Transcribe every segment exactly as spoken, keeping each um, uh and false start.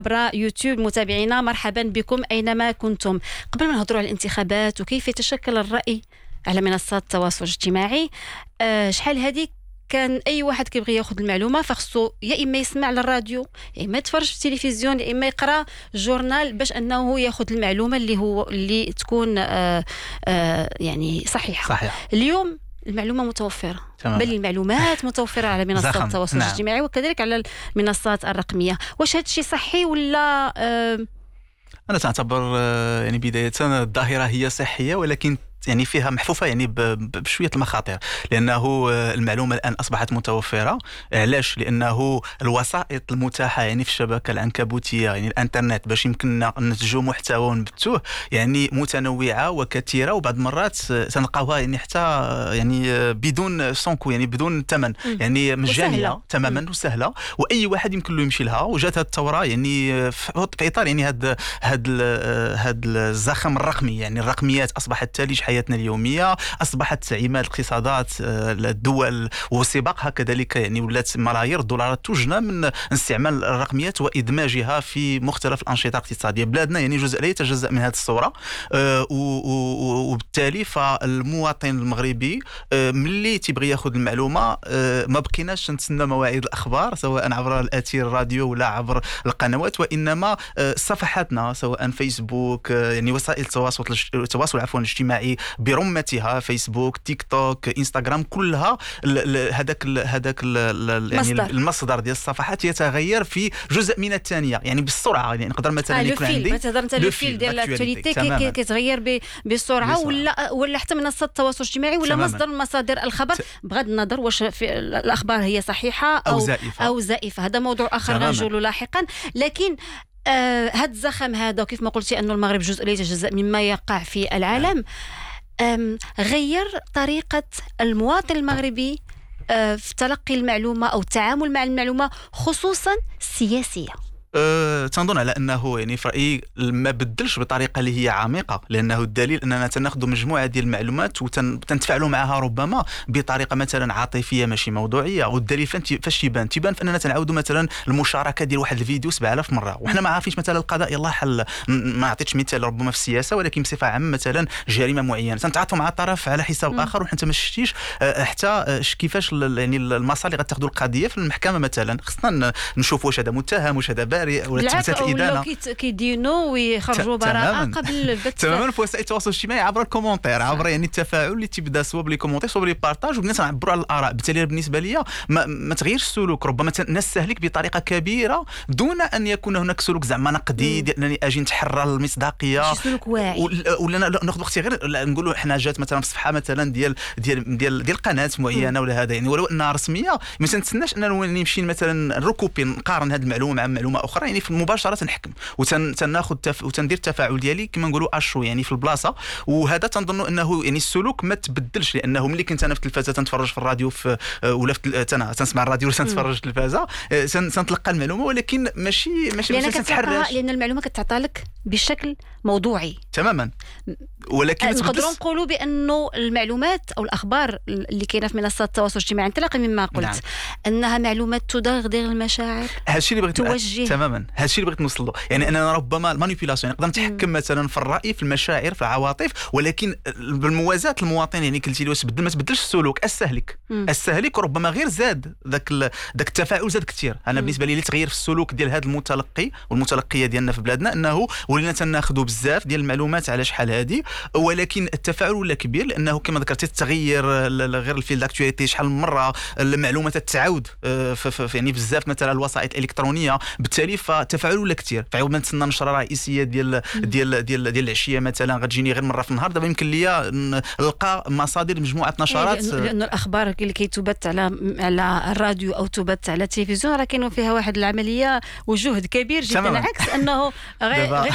عبر يوتيوب. متابعينا مرحبا بكم أينما كنتم. قبل ما نهضروا على الانتخابات وكيف يتشكل الرأي على منصات التواصل الاجتماعي، أه شحال هذه كان اي واحد كيبغي ياخذ المعلومه فخصو يا اما يسمع للراديو يا اما يتفرج في التلفزيون يا اما يقرا جورنال باش انه ياخذ المعلومه اللي هو اللي تكون آآ آآ يعني صحيحه. صحيح. اليوم المعلومه متوفره، تمام. بل المعلومات متوفره على منصات التواصل نعم. الاجتماعي وكذلك على المنصات الرقميه. واش هذا الشيء صحي ولا انا تعتبر يعني بدايه الظاهره هي صحيه ولكن يعني فيها محفوفة يعني بشوية المخاطر، لأنه المعلومة الآن أصبحت متوفرة. علاش؟ لأنه الوسائط المتاحة يعني في الشبكة العنكبوتية يعني الانترنت باش يمكننا ننتجوا محتوى ونبثوه يعني متنوعة وكثيرة، وبعض المرات تنلقاوها يعني حتى يعني بدون سونكو يعني بدون ثمن يعني مجانية وسهلة. تماما وسهلة، وأي واحد يمكن له يمشي لها. وجات هذه الثورة يعني في إطار يعني هذا هذا هذا الزخم الرقمي، يعني الرقميات أصبحت تلج حياتنا اليومية، أصبحت عماد الاقتصادات الدول وسباقها كذلك يعني ولات ملايير الدولارات تجنى من استعمال الرقميات وإدماجها في مختلف الأنشطة الاقتصادية. بلادنا يعني جزء لا يتجزأ من هذه الصورة، وبالتالي فالمواطن المغربي ملي تيبغي ياخذ المعلومة ما بقيناش نتسنى مواعيد الأخبار سواء عبر الأثير الراديو ولا عبر القنوات، وإنما صفحاتنا سواء فيسبوك يعني وسائل التواصل التواصل عفوا الاجتماعي برمتها، فيسبوك، تيك توك، انستغرام، كلها هذاك هذاك يعني المصدر ديال الصفحات يتغير في جزء من الثانيه يعني بالسرعه. يعني نقدر مثلا آه يكون عندي مثلا انت لو فيل ديال الاكtualité كيتغير بسرعه ولا ولا حتى منصات التواصل الاجتماعي ولا تماما. مصدر من مصادر الخبر ت... بغض النظر واش الاخبار هي صحيحه او او زائفه, أو زائفة. هذا موضوع اخر غنجولو لاحقا. لكن آه هذا الزخم هذا وكيف ما قلتي انه المغرب جزء لا يتجزأ مما يقع في العالم غير طريقة المواطن المغربي في تلقي المعلومة أو التعامل مع المعلومة خصوصا السياسية. أه تنظن على انه يعني في رايي ما بدلش بطريقه اللي هي عميقه، لانه الدليل اننا تناخذ مجموعه ديال المعلومات وتنتفاعلوا معها ربما بطريقه مثلا عاطفيه ماشي موضوعيه. والدليل فاش يبان تيبان في اننا تنعاودوا مثلا المشاركه ديال واحد الفيديو سبعة آلاف مره وحنا ما عارفينش مثلا القضاء يلاه حل. ما عطيتش مثال ربما في السياسه ولكن بصفه عامه مثلا جريمه معينه تنتعاطوا مع طرف على حساب م. اخر وحنا ما شفتيش حتى كيفاش يعني المسار اللي غتاخذوا القضيه في المحكمه. مثلا خصنا نشوفوا واش هذا متهم واش هذا ولا تثبيتات الادانه كيدينوا ويخرجوا براءه قبل البث تماما في وسائل التواصل الاجتماعي عبر الكومونتير، عبر يعني التفاعل اللي تيبدا سوا بلي كومونتير سوا بلي بارطاج وبنات نعبروا على الاراء. بالتالي بالنسبه لي ما, ما تغيرش السلوك، ربما نستهلك بطريقه كبيره دون ان يكون هناك سلوك زعما نقدي ديال انني اجي نتحرى المصداقيه سلوك واعي ولا ناخذ وقتي غير نقولوا حنا جات مثلا في صفحه مثلا ديال ديال ديال ديال قناه معينه م. ولا هذا يعني ولو انها رسميه ما تنتسناش اننا نمشي مثلا نركوبي نقارن هذه المعلومه مع معلومه اخرى يعني في مباشره نحكم وتناخذ تف... وتندير التفاعل ديالي كما نقولوا اشو يعني في البلاصه. وهذا تنظن انه يعني السلوك ما تبدلش، لانه ملي كنت انا في التلفازه تنتفرج في الراديو في ولا في تنا تنسمع الراديو ولا تنتفرج في التلفازه تنتلقى المعلومه ولكن ماشي ماشي لأن تتحرش لان المعلومه كتعطى لك بشكل موضوعي تماما. ولكن نقدروا نقولوا بانه المعلومات او الاخبار اللي كاينه في منصات التواصل الاجتماعي انطلاقا مما قلت نعم. انها معلومات تدغدغ المشاعر هادشي اللي بغيت توجه تماما هادشي اللي بغيت نوصل له. يعني انا ربما المانيبيولاسيون نقدر نتحكم مثلا في الراي في المشاعر في العواطف، ولكن بالموازاه المواطن يعني قلتي لي واش بدل ما تبدلش السلوك استهلك استهلك ربما غير زاد ذاك ذاك التفاعل زاد كثير. انا مم. بالنسبه لي اللي تغير في السلوك ديال هذا المتلقي والمتلقيه ديالنا في بلادنا انه ولينا تناخذوا بزاف ديال المعلومات على شحال هذه، ولكن التفاعل ولا كبير لانه كما ذكرتي التغيير غير الفيل داكتواليتي شحال من مره المعلومات تتعاود في يعني بزاف مثلا الوسائط الالكترونيه. بالتالي فالتفاعل ولا كثير فعاود ما نتسنى نشره رئيسيه ديال ديال ديال ديال العشيه مثلا غتجيني غير مره في النهار. دابا يمكن ليا نلقى مصادر مجموعه نشرات لأن لأن الاخبار اللي كيتبث على على الراديو او تبث على التلفزيون راه كاينه فيها واحد العمليه وجهد كبير جدا عكس انه غير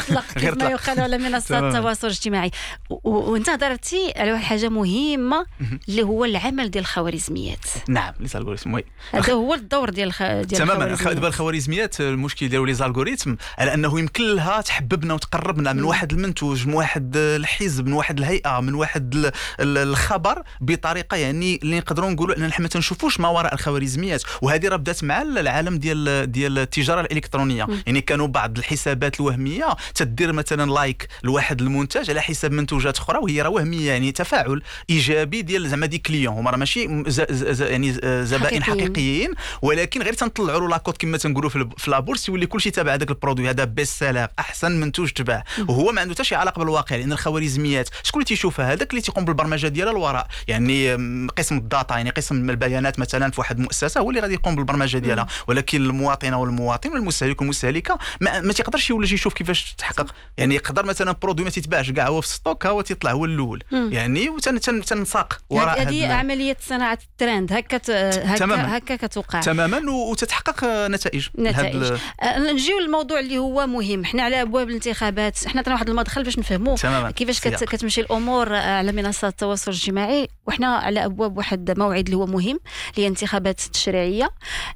يطلق كما طلق. يقال على منصات التواصل الاجتماعي. وانت هضرتي على واحد الحاجه مهمه اللي هو العمل ديال الخوارزميات. نعم لي زالغوريثم وي هذا هو الدور ديال الخ... ديال تماما. دابا الخوارزميات المشكل ديالو لي زالغوريثم على انه يمكن لها تحببنا وتقربنا من واحد المنتوج، من واحد الحزب، من واحد الهيئه، من واحد الخبر بطريقه يعني اللي نقدروا نقولوا اننا ما تنشوفوش ما وراء الخوارزميات. وهذه راه بدات مع العالم ديال ديال التجاره الالكترونيه. م. يعني كانوا بعض الحسابات الوهميه تدير مثلا لايك لواحد المنتج على حساب منتوجات اخرى وهي راه وهميه، يعني تفاعل ايجابي ديال زعما دي كليون هما راه ماشي ز... ز... يعني زبائن حقيقيين. حقيقيين ولكن غير تنطلعوا له لاكود كما تنقولوا في, في لابورس يولي كلشي تابع هذاك البرودوي، هذا بيست سيلر احسن منتوج تباع، وهو ما عنده حتى شي علاقه بالواقع. لان الخوارزميات شكون اللي تيشوفها؟ هذاك اللي تيقوم بالبرمجه ديالها الوراء، يعني قسم الداتا، يعني قسم البيانات مثلا في واحد المؤسسه هو اللي غادي يقوم بالبرمجه ديالها. ولكن المواطن والمواطن والمستهلك والمستهلكه ما, ما تيقدرش يولي يشوف كيفاش تحقق. يعني يقدر مثلا برودوي ما تيتباعش كاع هو في ستوك هو تيطلع هو الاول، يعني وتنساق وراء هذه عمليه صناعه الترند هكا هكا هكا كتوقع تماما وتتحقق نتائج. نتائج. نجيو للموضوع اللي هو مهم. حنا على ابواب الانتخابات، حنا عطينا واحد المدخل باش نفهموا كيفاش كت... كتمشي الامور على منصات التواصل الاجتماعي، وحنا على ابواب واحد موعد اللي هو مهم اللي هي انتخابات التشريعيه.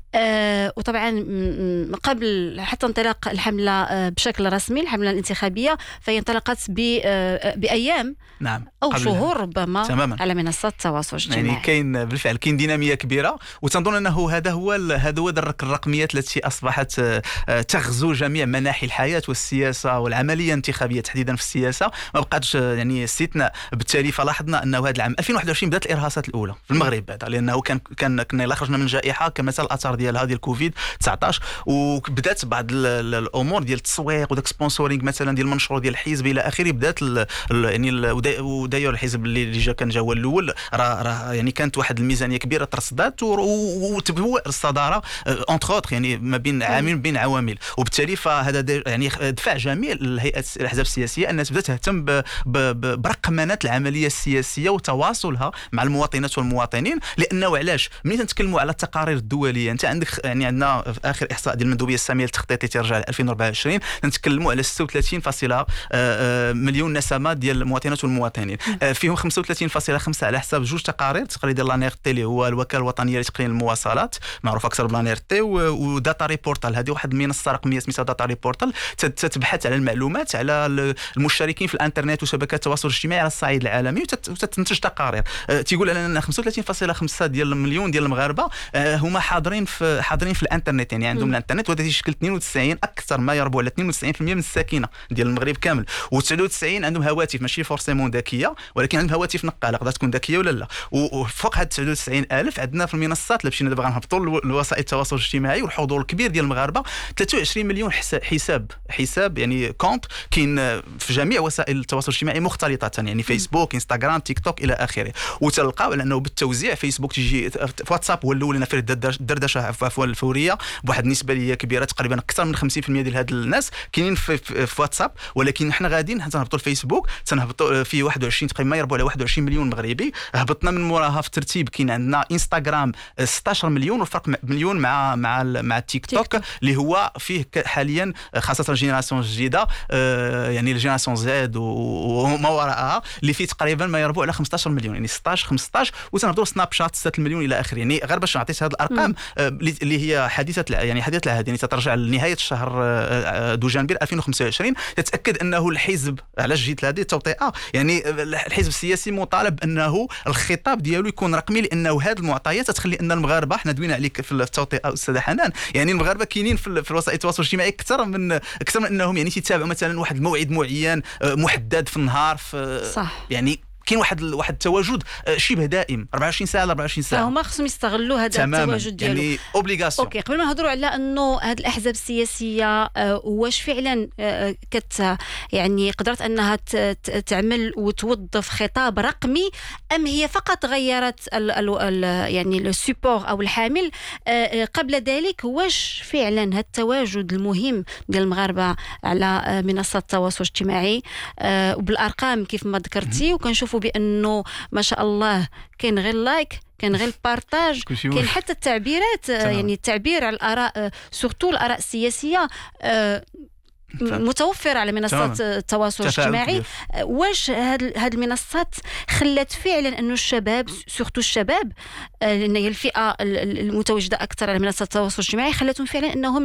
آه وطبعا قبل حتى انطلاق الحمله آه بشكل رسمي، الحمله الانتخابيه فهي انطلقت ب آه بايام نعم او شهور ربما تماما. على منصات التواصل الاجتماعي. يعني كاين بالفعل كاين ديناميه كبيره، وتنظن انه هذا هو هذا هو درك الرقميات التي اصبحت تغزو جميع مناحي الحياه والسياسه والعمليه الانتخابيه تحديدا في السياسه، ما بقاتش يعني استثناء. بالتالي فلاحظنا انه هذا العام ألفين وواحد وعشرين بدات الارهاصات الاولى في المغرب بعد، لانه كان كان كنا خرجنا من جائحه كمثال الاثار ديالها ديال كوفيد تسعطاش، وبدات بعض الامور ديال التسويق وداك سبونسورينغ مثلا ديال المنشور ديال الحزب الى اخره. بدات يعني وداير الحزب اللي جا كان جا هو الاول، راه راه يعني كانت واحد الميزانيه كبيره ترصدات وتبوء الصداره اونتر اوتر يعني ما بين عامل بين عوامل. وبالتالي فهذا يعني دفع جميع الهيئات الاحزاب السياسيه الناس بدات تهتم برقمنه العمليه السياسيه وتواصلها مع المواطنات والمواطنين. لانه علاش ملي تنتكلموا على التقارير الدوليه، انت عندك يعني عندنا في اخر احصاء ديال المندوبيه الساميه للتخطيط اللي ترجع ل ألفين وأربعة وعشرين نتكلموا على ستة وثلاثين فاصلة مليون نسمه ديال المواطنات والمواطنين، فيهم خمسة وثلاثين فاصلة خمسة على حساب جوج تقارير تقرير ديال لانيرتي اللي هو الوكاله الوطنيه لتقنين المواصلات معروف اكثر بلانيرتي، وداتا ريبورتال هذه واحد المنصه رقميه سميتها داتا ريبورتال تتبحث على المعلومات على المشتركين في الانترنت وشبكات التواصل الاجتماعي على الصعيد العالمي وتنتج تقارير تيقول لنا ان خمسة وثلاثين فاصلة خمسة ديال المليون ديال المغاربه هما حاضرين في حاضرين في الانترنت، يعني عندهم م. الانترنت، وهذا يشكل اثنين وتسعين اكثر ما يربو على اثنين وتسعين بالمئة من الساكنه ديال المغرب كامل، وتسعة وتسعين عندهم هواتف ماشي فورسيمون ذكيه ولكن عندهم هواتف نقاله تقدر تكون ذكيه ولا لا. وفوق هاد تسعة وتسعين ألف عندنا في المنصات اللي مشينا دابا غنهبطوا لوسائل التواصل الاجتماعي والحضور الكبير ديال المغاربه ثلاثة وعشرين مليون حساب حساب يعني كونت كاين في جميع وسائل التواصل الاجتماعي مختلطه، يعني فيسبوك انستغرام تيك توك الى اخره. وتلقاو لانه بالتوزيع فيسبوك تيجي في واتساب هو الاول في الدردشه عفوا الفوريه بواحد النسبه اللي هي كبيره تقريبا اكثر من خمسين بالمئة ديال هاد الناس كاينين في, في, في واتساب، ولكن حنا غاديين تنهبطوا الفيسبوك تنهبطوا فيه واحد وعشرين تقريبا ما يربو على واحد وعشرين مليون مغربي. هبطنا من موراها في الترتيب كاين عندنا انستغرام ستة عشر مليون والفرق مليون مع مع مع التيك توك اللي هو فيه حاليا خاصه الجينيراسيون الجديده يعني الجينيراسيون زد وما وراءها اللي فيه تقريبا ما يربو على خمسة عشر مليون، يعني ستة عشر خمسطاش. وتنهضروا سناب شات ستة مليون الى اخره. يعني غير باش نعطيك هذه الارقام اللي هي حديثه يعني حديثه العهد يعني تترجع لنهايه الشهر دجنبر ألفين وخمسة وعشرين، تتاكد انه الحزب علاش جيت لهذه التوطئه يعني الحزب السياسي مطالب انه الخطاب ديالو يكون رقمي، لانه هذه المعطيات تخلي ان المغاربه حنا دوينا عليك في التوطئه استاذه حنان، يعني المغاربه كاينين في, في وسائل التواصل الاجتماعي اكثر من اكثر من انهم يعني تيتابعوا مثلا واحد الموعد معين محدد في النهار في صح. يعني كاين واحد واحد التواجد شبه دائم أربعة وعشرين ساعه ل أربعة وعشرين ساعه، فهما خصهم يستغلوا هذا التواجد ديالو يعني اوبليغاسيون. اوكي قبل ما نهضروا على انه هذه الاحزاب السياسيه واش فعلا كت يعني قدرت انها تعمل وتوظف خطاب رقمي ام هي فقط غيرت ال ال ال يعني السيبور او الحامل. قبل ذلك واش فعلا هذا التواجد المهم ديال المغاربه على منصات التواصل الاجتماعي وبالارقام كيف ما ذكرتي، وكنشوفوا بانه ما شاء الله كاين غير لايك كان غير البارتاج كاين حتى التعبيرات يعني التعبير على الاراء سورتو الاراء السياسيه متوفره على منصات التواصل الاجتماعي. واش هاد هاد المنصات خلات فعلا انه الشباب سورتو الشباب لان هي الفئه المتواجده اكثر على منصات التواصل الاجتماعي خلاتهم فعلا انهم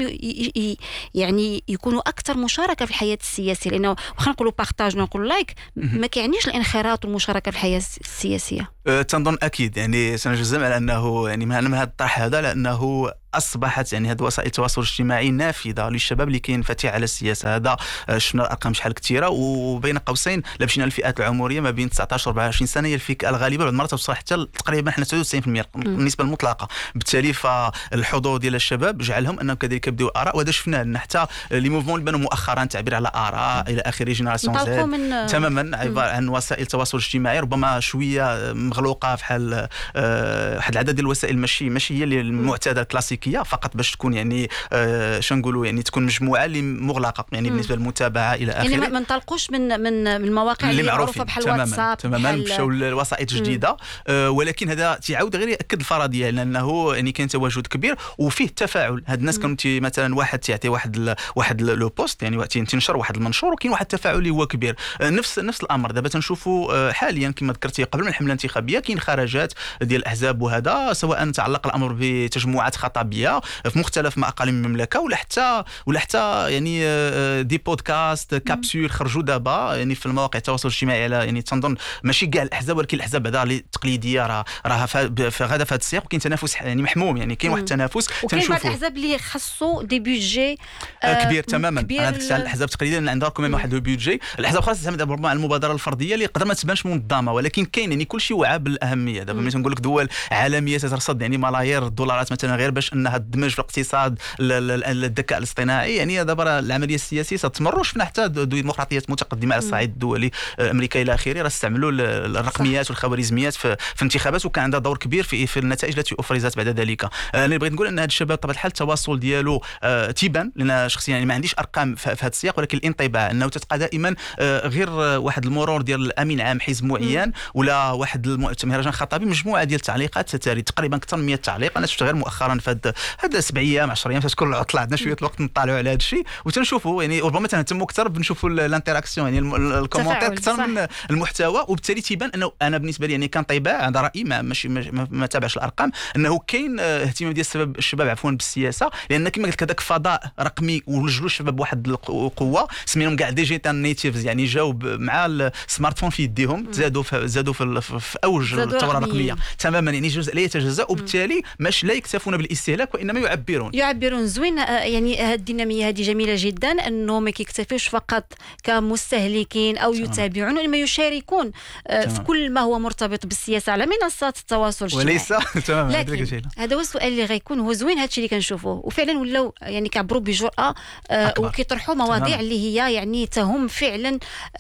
يعني يكونوا اكثر مشاركه في الحياه السياسيه؟ لانه واخا نقولوا بارطاج نقول لايك ما كيعنيش الانخراط والمشاركه في الحياه السياسيه. أه تنظن اكيد يعني سنجزم على انه يعني من هذا الطرح هذا لانه اصبحت يعني هذه وسائل التواصل الاجتماعي نافذه للشباب اللي كينفتح على السياسه. هذا شفنا الارقام شحال كثيره، وبين قوسين لا مشينا للفئات العمريه ما بين تسعطاش و أربعة وعشرين سنه هي الفئه الغالبه، بعض المرات توصل حتى تقريبا حنا تسعة وتسعين بالمئة النسبه المطلقه. بالتالي فالحضور ديال الشباب جعلهم انهم كذلك يبداو اراء، وهذا شفناه لنا حتى لي موفمون اللي بانوا مؤخرا تعبير على اراء الى اخره جينيراسيون زد من... تماما عباره عن وسائل التواصل الاجتماعي ربما شويه مغلوقه في حال واحد العدد ديال الوسائل ماشي ماشي هي اللي المعتاده الكلاسيكيه فقط باش تكون يعني آه شنو نقولوا يعني تكون مجموعه اللي مغلقه يعني بالنسبه للمتابعه الى اخره. يعني ما ننطلقوش من من المواقع اللي, اللي معروفه بحال الواتساب تماما مشاو للوسائط جديده. آه ولكن هذا تعاود غير ياكد الفرضيه لانه يعني كاين تواجد كبير وفيه تفاعل. هاد الناس كانوا مثلا واحد تيعطي واحد واحد لو بوست يعني وقت تنشر واحد المنشور وكاين واحد التفاعل اللي هو كبير. آه نفس نفس الامر دابا تنشوفوا آه حاليا كما ذكرتي قبل من الحمله الانتخابيه كاين خرجات ديال الاحزاب وهذا سواء تعلق الامر بتجمعات خطابيه في مختلف ما اقاليم المملكه ولا حتى ولا حتى يعني دي بودكاست كابسول خرجوا دابا يعني في المواقع التواصل الاجتماعي على يعني تنظن ماشي كاع الاحزاب ولكن الاحزاب هذا اللي التقليديه راه راه غادا في هذا السياق وكاين تنافس يعني محموم يعني كاين واحد التنافس وكاين بعض الاحزاب اللي خصوا دي بيدجي آه كبير تماما. انا ديك الساعه الاحزاب التقليديه اللي عندها كمان واحد البيدجي. الاحزاب خاصه تعتمد ربما على المبادره الفرديه اللي قدر ما تبانش منظمه ولكن كاين يعني كل شيء وعى بالاهميه. دابا ملي تنقول لك دول عالميه تترصد يعني ملايير الدولارات مثلا غير باش انها تدمج في الاقتصاد الذكاء الاصطناعي يعني دابا العمليه السياسيه ستمر. وشفنا حتى ديمقراطيات متقدمه على الصعيد الدولي امريكا الى اخره راه استعملوا الرقميات والخوارزميات في, في انتخابات وكان عندها دور كبير في في النتائج التي افرزت بعد ذلك. انا بغيت نقول ان هذا الشباب بطبيعه الحال التواصل ديالو آه تيبان لان شخصيا يعني ما عنديش ارقام في هذا السياق ولكن الانطباع انه تتلقى دائما آه غير واحد المرور ديال الامين عام حزب معين ولا واحد المهرجان خطابي مجموعه ديال التعليقات تتاري تقريبا اكثر من مئة تعليق. انا شفت غير مؤخرا في هذا هذا سبع ايام عشر ايام تكون العطله عندنا شويه الوقت نطالعوا على هذا الشيء وتنشوفوا يعني ربما تنهتموا اكثر بنشوفوا الانتراكسيون يعني الكومنتات اكثر من المحتوى. وبالتالي تيبان انه انا بالنسبه لي يعني كان طيبه هذا رايي ما ماشي ما, ما تابعش الارقام انه كاين اهتمام ديال السبب الشباب عفوا بالسياسه لان كما قلت هذاك فضاء رقمي ولجلوا الشباب بواحد القوه سميهم كاع ديجيتال نيتيفز يعني جاوا مع السمارت فون في يديهم زادوا في زادوا في, في اوج الثوره الرقميه تماما يعني جزء لا يتجزا. وبالتالي مش لا يكتفون بالاستهلاك وانما يعبرون يعبرون زوين يعني هذه الديناميه هذه جميله جدا انه ما كيكتفيوش فقط كمستهلكين او يتابعون وانما يشاركون في كل ما هو مرتبط بالسياسه على منصات التواصل الاجتماعي وليس تماما. لكن هذا هو السؤال اللي غيكون هو زوين هذا الشيء اللي كنشوفوه وفعلا ولاو يعني كيعبروا بجرأه وكيطرحوا مواضيع تمام. اللي هي يعني تهم فعلا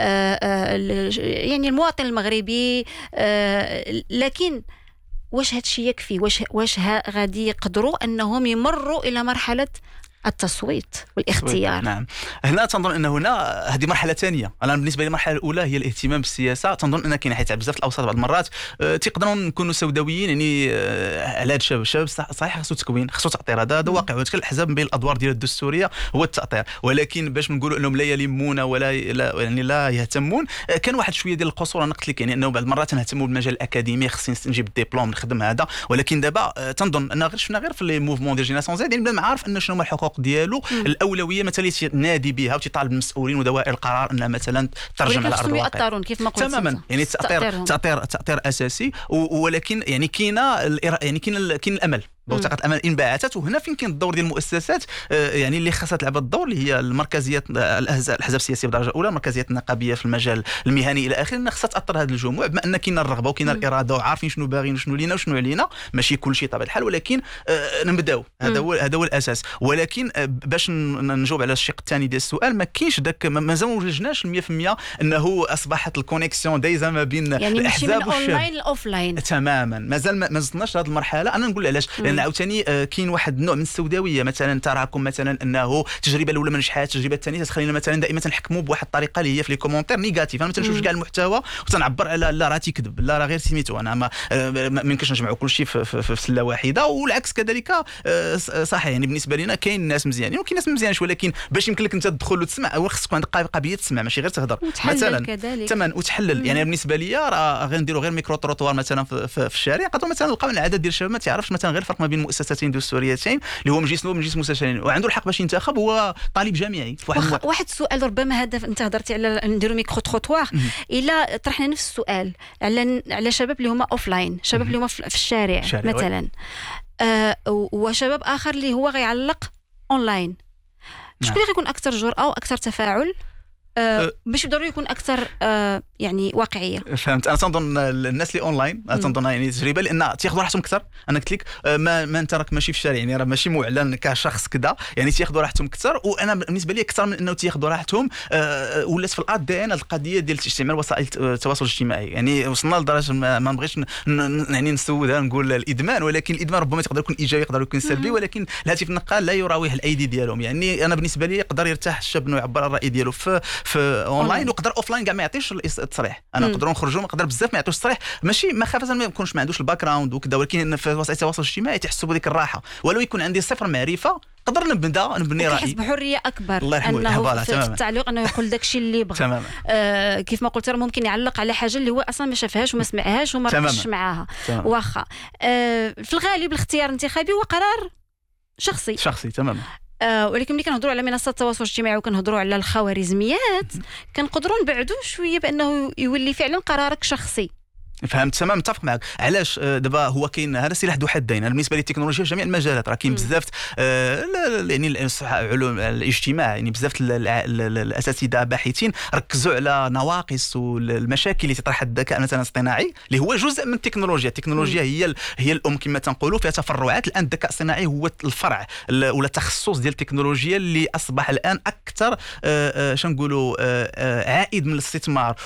يعني المواطن المغربي. لكن واش هذا الشيء يكفي؟ واش واش غادي يقدروا انهم يمروا الى مرحله التصويت والاختيار؟ نعم هنا تنظن ان هنا هذه مرحله ثانيه. انا بالنسبه لي المرحله الاولى هي الاهتمام بالسياسه. تنظن ان كاين حيت بزاف الاوساط بعض المرات أه تقدروا نكونوا سوداويين يعني أه على هذا الشباب. الشباب صحيح خصو تكوين خصو تاطير هذا هذا واقع وتكل الاحزاب من بين الادوار ديال الدستوريه هو التاطير ولكن باش نقولوا انهم لا يلمون ولا لا يعني لا يهتمون أه كان واحد شويه ديال القصور. انا قلت لك يعني انه بعض المرات نهتموا بالمجال الاكاديمي خصني نجيب الدبلوم نخدم هذا ولكن دابا أه تنظن ان غير شفنا غير في لي موفمون ديال جينيراسيون زد يعني بلا ما عارف ان شنو هما الحقوق ديالو مم. الاولويه مثلا ينادي بها وتطالب المسؤولين ودوائر القرار انها مثلا تترجم على ارض الواقع كيف ما قلت تماما يعني تاطير تاطير تاطير اساسي. ولكن يعني كاين يعني كاين كاين الامل بوتقة الامل ان بعثت. وهنا فين كاين الدور ديال المؤسسات يعني اللي خاصها تلعب الدور اللي هي المركزيات الاحزاب السياسيه بدرجه اولى المركزيات النقابيه في المجال المهني الى اخره خاصها تاثر هذا الجموع بما ان كاين الرغبه وكاين الاراده وعارفين شنو باغيين وشنو لينا وشنو علينا ماشي كل شيء طبيعه الحال ولكن نبداو هذا هو هذا هو الاساس. ولكن باش نجاوب على الشق الثاني ديال السؤال ما كاينش داك مازال ما وجدناش مية بالمية انه اصبحت الكونيكسيون دايزه ما بين يعني الاحزاب والشباب يعني الاونلاين الاوفلاين تماما مازال ما وصلناش لهذه المرحله. انا نقول علاش لان لان عاوتاني كاين واحد النوع من السوداويه، مثلا تراكم مثلا انه التجربه الاولى ما نجحاتش، التجربه الثانيه تخلينا مثلا دائما نحكموا بواحد الطريقه اللي هي في لي كومونتير نيجاتيف. انا ما تنشوفش كاع المحتوى وتنعبر على لا راه تيكذب، لا راه غير سميتو، انا ما ما يمكنش نجمعوا كل شيء في, في, في سله واحده، والعكس كذلك صحيح. يعني بالنسبه لنا كاين ناس مزيانين وكاين ناس مزيانش، ولكن باش يمكن لك انت تدخل وتسمع خصك عندك قابليه تسمع ماشي غير تهضر مثلا تمام وتحلل. مم. يعني بالنسبه لي راه غنديروا غير ميكرو تروطوار مثلا في, في, في الشارع، نقدروا مثلا نلقاو العدد ديال الشباب ما تعرفش مثلا غير الفرق ما بين مؤسستين دستوريتين اللي هو مجلس نواب ومجلس مستشارين، وعنده الحق باش ينتخب، هو طالب جامعي. واحد, واحد السؤال ربما هذا انت هضرتي على نديروا ميكرو تروطوار، الا طرحنا نفس السؤال على على شباب اللي هما اوف لاين، شباب اللي هما في الشارع مثلا، آه وشباب اخر اللي هو غيعلق اونلاين، شكون اللي غيكون اكثر جرأه واكثر تفاعل أه باش ضروري يكون اكثر أه يعني واقعيه؟ فهمت. انا تنظن الناس اللي اونلاين تنظن يعني تجربه لان تياخذوا راحتهم اكثر. انا قلت لك ما, ما انت راك ماشي في الشارع، يعني راه ماشي معلن كشخص كذا، يعني تياخذوا راحتهم اكثر. وانا بالنسبه لي اكثر من انه تياخذوا راحتهم أه ولات في الاد دي ان القضيه ديال استعمال وسائل التواصل الاجتماعي. يعني وصلنا لدرجه ما, ما نبغيش يعني نسودها نقول الادمان، ولكن الادمان ربما يقدر يكون ايجابي يقدر يكون سلبي، ولكن الهاتف النقال لا يراوح الايدي ديالهم. يعني انا بالنسبه لي يقدر يرتاح الشاب انه يعبر عن الراي ديالو في في اونلاين، وقدر اوفلاين كاع ما يعطيش التصريح. انا نقدروا نخرجوا نقدر بزاف ما يعطوش التصريح، ماشي مخافه ما يكونش ما عندوش الباك جراوند وكذا، ولكن في وسائل التواصل الاجتماعي تحسوا بهذيك الراحه، ولو يكون عندي صفر معرفه نقدر نبدا نبني رايي، كيحس بحريه اكبر انه في التعليق انه يقول داك الشيء اللي بغى. تماما. آه كيف ما قلت ممكن يعلق على حاجه اللي هو اصلا ما شافهاش وما سمعهاش وما ركزش معاها، واخا آه في الغالب الاختيار الانتخابي هو قرار شخصي شخصي تماما. آه ولكن ملي كنهضروا على منصات التواصل الاجتماعي وكنهضروا على الخوارزميات كنقدروا نبعدوا شويه بانه يولي فعلا قرارك شخصي. فهمت تمام، متفق معك. علاش دابا هو كاين هذا سلاح ذو حدين. انا بالنسبه لي التكنولوجيا في جميع المجالات راه كاين بزاف آه يعني علوم الاجتماع، يعني بزاف الاساتذه باحثين ركزوا على نواقص والمشاكل اللي تطرح الذكاء مثلا الاصطناعي اللي هو جزء من التكنولوجيا. التكنولوجيا مم. هي هي الام كما تنقولوا، فيها تفرعات. الان الذكاء الاصطناعي هو الفرع ولا التخصص ديال التكنولوجيا اللي اصبح الان اكثر شنقولوا عائد من الاستثمار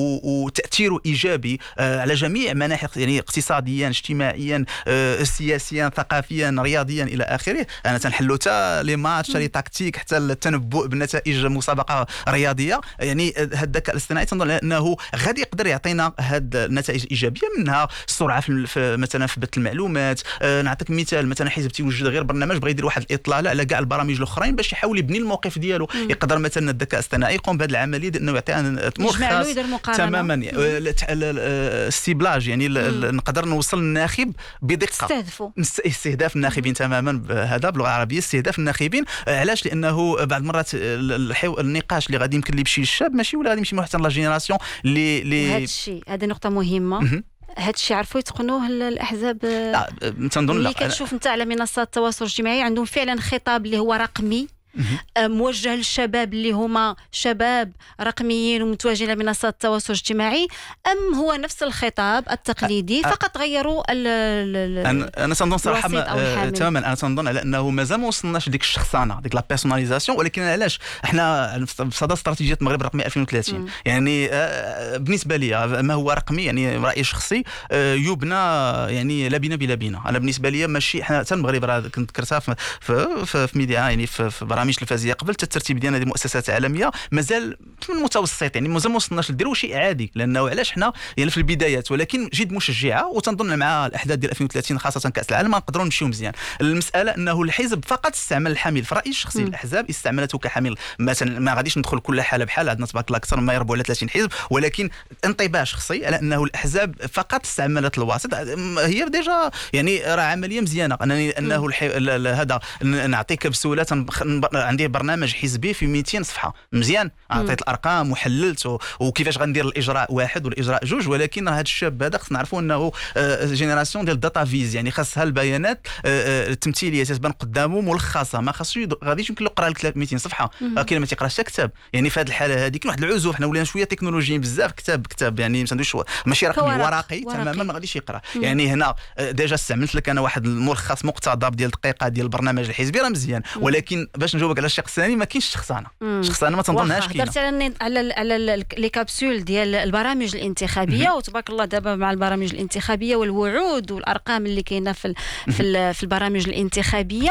وتاثيره ايجابي على جميع مناحي، يعني اقتصاديا اجتماعيا آه، سياسيا ثقافيا رياضيا الى اخره. انا تنحلوا حتى لي ماتش لي تكتيك حتى التنبؤ بنتائج مسابقه رياضيه. يعني هذا الذكاء الاصطناعي تنظن انه غادي يقدر يعطينا هاد النتائج الايجابيه، منها السرعه في مثلا في بث المعلومات. آه، نعطيك مثال، مثلا حزب تيوجد غير برنامج بغى يدير واحد الاطلاله على كاع البرامج الاخرين باش يحاول يبني الموقف ديالو. مم. يقدر مثلا الذكاء الاصطناعي يقوم بهذه العمليه انه يعطينا ملخص تماما السيبلاج، يعني نقدر نوصل للناخب بدقه، استهدفوا استهداف الناخبين تماما. هذا باللغه العربيه استهداف الناخبين. علاش؟ لانه بعض المرات النقاش اللي غادي يمكن لي يمشي للشاب ماشي ولا غادي يمشي حتى لا جينيراسيون اللي اللي هذا الشيء هذه نقطه مهمه. هذا الشيء عرفوا يتقنوه الاحزاب. لا تنظن اللي كتشوف انت على منصات التواصل الاجتماعي عندهم فعلا خطاب اللي هو رقمي موجه للشباب اللي هما شباب رقميين ومتواجدين على منصات التواصل الاجتماعي، ام هو نفس الخطاب التقليدي فقط غيروا ال انا انا تنظن صراحه تماما. انا تنظن على انه مازال ما وصلناش لديك الشخصنه ديك لا بيرسوناليزاسيون، ولكن علاش حنا في صدى استراتيجيه المغرب الرقمي ألفين وثلاثين. مم. يعني بالنسبه لي ما هو رقمي يعني راي شخصي يبنى يعني لا بنا بلا بنا. انا بالنسبه لي ماشي حنا حتى المغرب راه كنت ذكرتها في في, في, في ميديا يعني في, في برامج تلفزيونيه قبل الترتيب ديالنا ديال مؤسسات عالميه مازال في المتوسط، يعني مازال ما وصلناش نديروا شيء عادي، لانه علاش حنا يعني في البدايات ولكن جد مشجعه. وتنظن مع الاحداث ديال ألفين وثلاثين خاصه كاس العالم نقدروا نمشيو مزيان. المساله انه الحزب فقط استعمل الحامل في رايي الشخصي. الاحزاب استعملته كحامل، مثلا ما غاديش ندخل كل حاله بحال، عندنا تبارك الله اكثر ما يربوا على ثلاثين حزب، ولكن انطباع شخصي على انه الاحزاب فقط استعملت الواسط. هي ديجا يعني راه عمليه مزيانه انني انه هذا نعطيك بسهوله عندي برنامج حزبي في مئتين صفحه مزيان، عطيت الارقام وحللت وكيفاش غندير الاجراء واحد والاجراء جوج. ولكن هذا الشاب هذا خصنا نعرفوا انه جينيراسيون ديال الداتا فيز، يعني خاصها البيانات التمثيليه تتبان قدامه ملخصه، ما خاصش غاديش يمكن له يقرا لك مئتين صفحه، ولكن ما تيقراش حتى كتاب. يعني في هذه الحاله هذه كاين واحد العزوف، حنا ولينا شويه تكنولوجيين بزاف، كتاب كتاب يعني ما عندوش ماشي رقمي ورقي تماما ما غاديش يقرا. مم. يعني هنا ديجا استعملت لك انا واحد الملخص مقتضب ديال الدقيقه ديال البرنامج الحزبي راه مزيان، ولكن باش نجاوبك على الشق الثاني ما كاينش الشخص انا الشخص انا ما تنظنهاش كاينه. هضرت على على على لي كابسول ديال البرامج الانتخابيه وتبارك الله دابا مع البرامج الانتخابيه والوعود والارقام اللي كاينه في في, في البرامج الانتخابيه.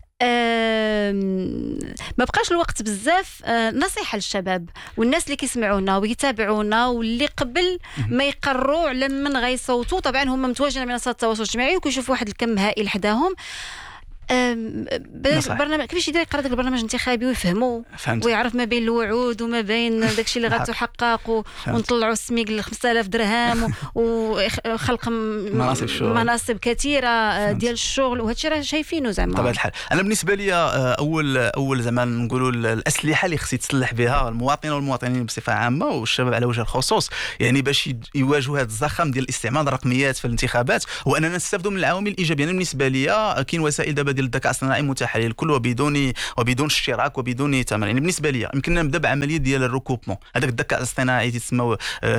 ما بقاش الوقت بزاف. نصيحه للشباب والناس اللي كيسمعونا ويتابعونا واللي قبل ما يقرروا على من غيصوتوا، طبعا هم متواجدين على منصات التواصل الاجتماعي وكيشوفوا واحد الكم هائل حداهم. برنامج كيفاش يدير يقرا داك البرنامج الانتخابي ويفهموا ويعرف ما بين الوعود وما بين داكشي اللي غتحقق ونطلعوا السميك ل خمسة آلاف درهم وخلق مناصب مناصب كثيره ديال الشغل وهذا الشيء راه شايفينه زعما. بطبيعه الحال انا بالنسبه لي اول اول زعما نقولوا الاسلحه اللي خص يتسلح بها المواطن والمواطنين بصفه عامه والشباب على وجه الخصوص يعني باش يواجهوا هذا الزخم ديال استعمال الرقميات في الانتخابات واننا نستافدوا من العوامل الايجابيه. انا بالنسبه لي كاين وسائل دابا ديال الذكاء الصناعي متاحه للكل وبدون وبدون اشتراك وبدون ثمن. يعني بالنسبه لي يمكن نبدا بعمليه ديال الركوبمون. هذاك الذكاء الاصطناعي تسمى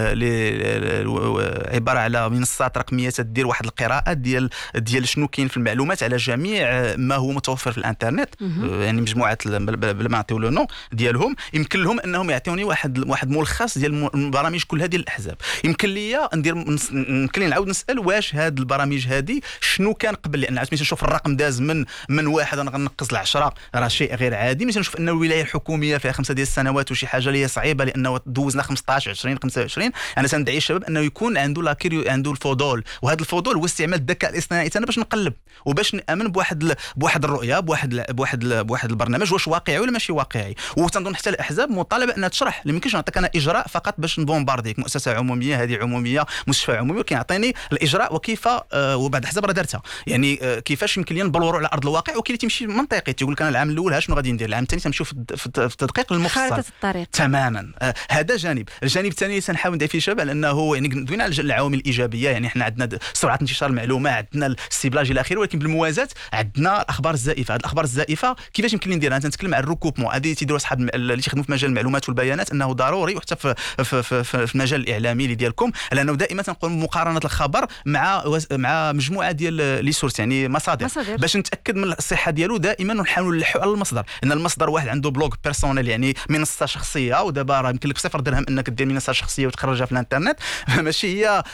عباره على منصات رقميه تدير واحد القراءه ديال ديال شنو كاين في المعلومات على جميع ما هو متوفر في الانترنت. يعني مجموعه بلا ما نعطيو لو نو ديالهم يمكن لهم انهم يعطيوني واحد واحد ملخص ديال البرامج كل هذه الاحزاب. يمكن لي ندير يمكن لي نعاود نسال واش هذه البرامج هذه شنو كان قبل، لان عاد ملي نشوف الرقم داز من من واحد انا غنقص لعشرة راه شيء غير عادي. مثلا نشوف ان الولايه الحكوميه فيها خمسه ديال السنوات وشي حاجه اللي هي صعيبه لانه دوزنا خمسطاش عشرين خمسة وعشرين. انا تندعي الشباب انه يكون عنده لاكيريو عنده الفضول، وهذا الفضول هو استعمال الذكاء الاصطناعي تاعنا باش نقلب وباش نامن بواحد بواحد الرؤيه بواحد بواحد بواحد البرنامج واش واقعي ولا ماشي واقعي. وتنظن حتى الاحزاب مطالبه انها تشرح. ما يمكنش نعطيك انا اجراء فقط باش نبومبارديك مؤسسه عموميه هذه عموميه مستشفى عمومي كيعطيني الاجراء وكيف آه وبعد الحزب راه دارتها. يعني آه كيفاش يمكن لي نبلوروا على ارض الواقع وكي تمشي منطقي تيقول لك انا العام الاول ها شنو غادي ندير، العام الثاني تنمشيو في التدقيق المفصل خارطه الطريق تماما. آه هذا جانب. الجانب الثاني اللي سنحاول ندعي فيه الشباب لانه يعني دوينا على العوامل الايجابيه. يعني احنا عندنا سرعه انتشار المعلومه، عندنا الاستبلاج الى اخره، ولكن بالموازاه عندنا الاخبار الزائفه. هذه الاخبار الزائفه كيفاش يمكن لي نديرها؟ انا تنتكلم على الركوبمون. هذه تيديروا اصحاب اللي تيخدموا في مجال المعلومات والبيانات انه ضروري وحتى في في, في, في المجال الاعلامي اللي ديالكم لانه دائما تنقول مقارنه الخبر مع مع مجموعه ديال لي سورس يعني مصادر, مصادر باش نتاكد من الصحه ديالو دائما ونحاولوا نلحوا على المصدر. ان المصدر واحد عنده بلوغ بيرسونيل يعني منصه شخصيه ودابا راه يمكن لك بصفر درهم انك دير منصه شخصيه وتخرجها في الانترنت. ماشي هي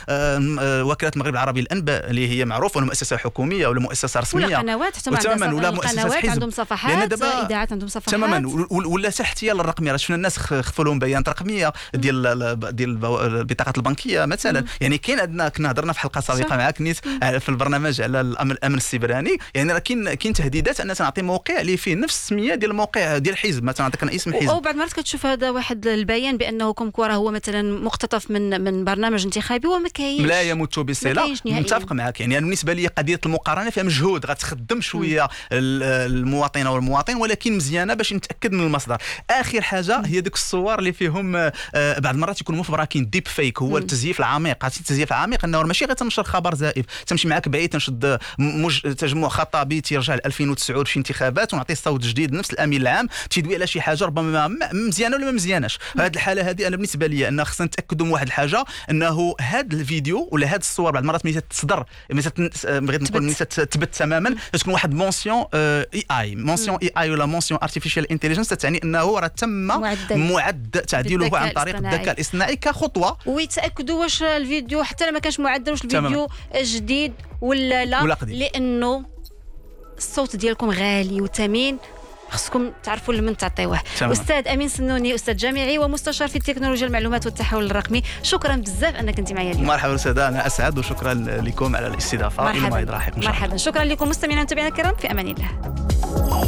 وكاله المغرب العربي للانباء اللي هي معروفه ولا مؤسسه حكوميه ولا مؤسسه رسميه ولا قنوات تماما ولا مؤسسه حزب عندهم صفحات اذاعات عندهم صفحات تماما ولا حتى احتيال الرقمي. راه شفنا الناس خفوا لهم بيانات رقميه ديال ديال البطاقات البنكيه مثلا. يعني كاين عندنا كنا هضرنا في حلقه سابقه معاك نيت في البرنامج على الامن الامن السيبراني. يعني راه كاين كاين تهديدات ان تنعطي موقع اللي فيه نفس السميه ديال الموقع ديال الحزب مثلا نعطيك انا اسم حزب. او بعض المرات كتشوف هذا واحد البيان بانه كومكورا هو مثلا مقتطف من من برنامج انتخابي وما كاينش لا يمت بصله. متفق معك. يعني بالنسبه لي قضيه المقارنه فيها مجهود غتخدم شويه المواطنه والمواطن ولكن مزيانه باش نتاكد من المصدر. اخر حاجه هي ديك الصور اللي فيهم بعض المرات يكونوا مفبراكين ديب فيك هو التزييف العميق. عرفتي التزييف العميق انه ماشي غير تنشر خبر زائف تمشي معك بعيد تنشد مج... تجمع خطابي تيرجع ل ألفين وتسعة في انتخابات ونعطي صوت جديد نفس الامين العام تيدوي على شي حاجه ربما مزيانه ولا ما مزياناش. في هذه الحاله هذه انا بالنسبه لي ان خصنا نتاكدوا من واحد الحاجه انه هذا الفيديو ولا هذه الصور بعض المرات ملي تصدر بغيت نقول ملي تثبت تماما تكون واحد مونسيون اي اي مونسيون اي اي ولا مونسيون ارتيفيشال انتليجنس تعني انه راه تم معد تعديله عن طريق الذكاء الاصطناعي كخطوه ويتاكدوا واش الفيديو حتى ما كانش معدل واش الفيديو جديد ولا لا ولا لانه الصوت ديالكم غالي وثمين خصكم تعرفوا لمن تعطيوه. استاذ امين سنوني استاذ جامعي ومستشار في التكنولوجيا المعلومات والتحول الرقمي شكرا بزاف انك كنتي معايا اليوم. مرحبا استاذه انا اسعد وشكرا لكم على الاستضافه. مرحبا, مرحبا. شكرا لكم مستمعينا ومتابعينا الكرام في امان الله.